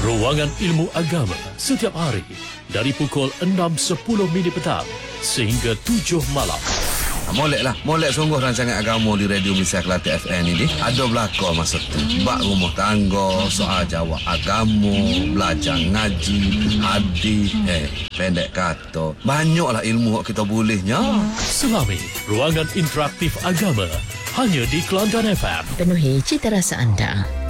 Ruangan Ilmu Agama setiap hari dari pukul 6.10 petang sehingga 7 malam. Molek sungguh rancangan agama di Radio Malaysia Kelate FM ini. Ada belakang masa tu. Bak rumah tangga, soal jawab agama, belajar ngaji, hadis, pendek kata. Banyaklah ilmu yang kita bolehnya. Selami ruangan interaktif agama hanya di Kelantan FM. Penuhi cita rasa anda.